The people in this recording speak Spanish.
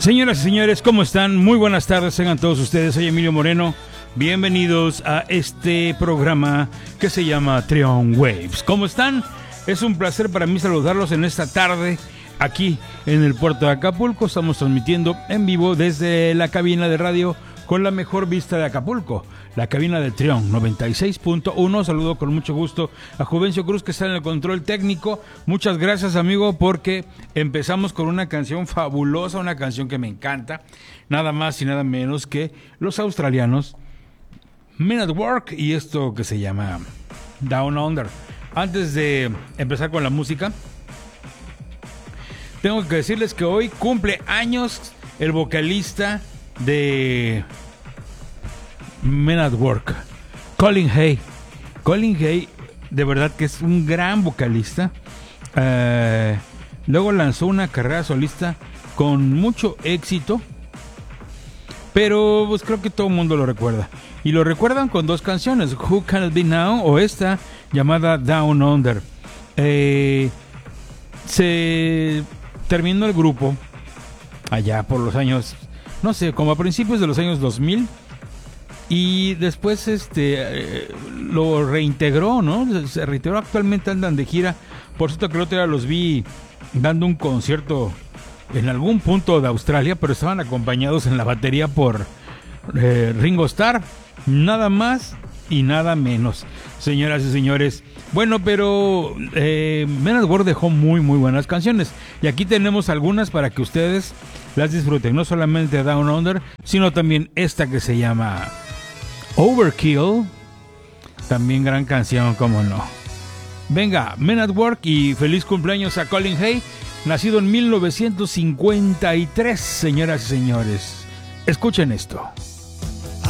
Señoras y señores, ¿cómo están? Muy buenas tardes, tengan todos ustedes. Soy Emilio Moreno. Bienvenidos a este programa que se llama Trion Waves. ¿Cómo están? Es un placer para mí saludarlos en esta tarde aquí en el puerto de Acapulco. Estamos transmitiendo en vivo desde la cabina de radio con la mejor vista de Acapulco, la cabina de Trion 96.1. Saludo con mucho gusto a Juvencio Cruz, que está en el control técnico. Muchas gracias, amigo, porque empezamos con una canción fabulosa, una canción que me encanta, nada más y nada menos que los australianos Men at Work, y esto que se llama Down Under. Antes de empezar con la música, tengo que decirles que hoy cumple años el vocalista de Men at Work, Colin Hay. Colin Hay, de verdad que es un gran vocalista. Luego lanzó una carrera solista con mucho éxito, pero pues creo que todo el mundo lo recuerda. Y lo recuerdan con dos canciones, Who Can It Be Now o esta llamada Down Under. Se terminó el grupo allá por los años, no sé, como a principios de los años 2000. Y después lo reintegró, ¿no? Se reintegró, actualmente andan de gira. Por cierto, que el otro día los vi dando un concierto en algún punto de Australia, pero estaban acompañados en la batería por Ringo Starr. Nada más y nada menos, señoras y señores. Bueno, pero Men at Work dejó muy buenas canciones. Y aquí tenemos algunas para que ustedes las disfruten. No solamente Down Under, sino también esta que se llama Overkill. También gran canción, cómo no. Venga, Men at Work, y feliz cumpleaños a Colin Hay, nacido en 1953, señoras y señores. Escuchen esto.